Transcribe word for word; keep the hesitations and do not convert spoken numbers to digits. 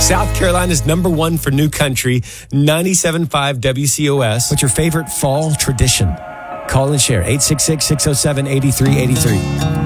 South Carolina's number one for new country, ninety-seven point five W C O S. What's your favorite fall tradition? Call and share, eight six six, six oh seven, eight three eight three.